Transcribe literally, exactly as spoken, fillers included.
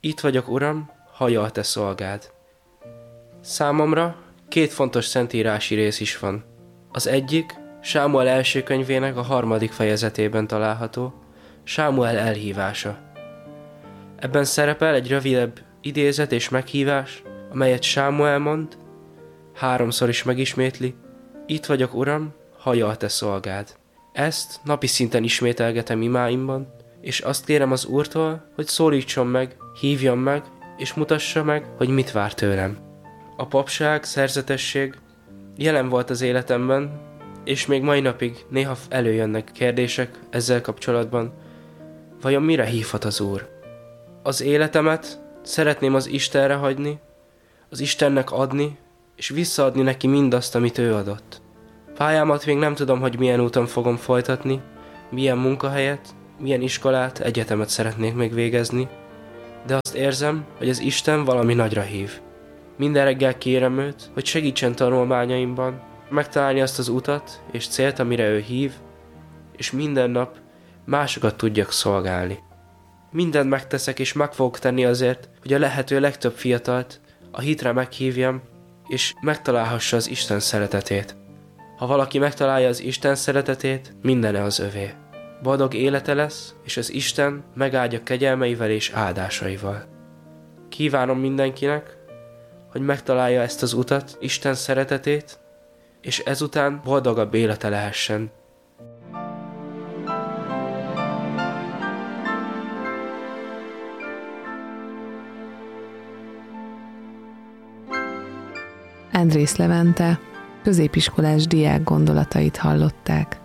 Itt vagyok, Uram, hallja a te szolgád. Számomra két fontos szentírási rész is van. Az egyik Sámuel első könyvének a harmadik fejezetében található, Sámuel elhívása. Ebben szerepel egy rövidebb idézet és meghívás, amelyet Sámuel mond, háromszor is megismétli, itt vagyok, Uram, hallja a te szolgád. Ezt napi szinten ismételgetem imáimban, és azt kérem az Úrtól, hogy szólítson meg, hívjon meg, és mutassa meg, hogy mit vár tőlem. A papság, szerzetesség jelen volt az életemben, és még mai napig néha előjönnek kérdések ezzel kapcsolatban. Vajon mire hívhat az Úr? Az életemet szeretném az Istenre hagyni, az Istennek adni, és visszaadni neki mindazt, amit ő adott. Pályámat még nem tudom, hogy milyen úton fogom folytatni, milyen munkahelyet, milyen iskolát, egyetemet szeretnék még végezni, de azt érzem, hogy az Isten valami nagyra hív. Minden reggel kérem őt, hogy segítsen tanulmányaimban, megtalálni azt az utat és célt, amire ő hív, és minden nap másokat tudjak szolgálni. Mindent megteszek és meg fogok tenni azért, hogy a lehető legtöbb fiatalt a hitre meghívjam, és megtalálhassa az Isten szeretetét. Ha valaki megtalálja az Isten szeretetét, mindene az övé. Boldog élete lesz, és az Isten megáldja kegyelmeivel és áldásaival. Kívánom mindenkinek, hogy megtalálja ezt az utat, Isten szeretetét, és ezután boldogabb élete lehessen. Endrész Levente, középiskolás diák gondolatait hallották.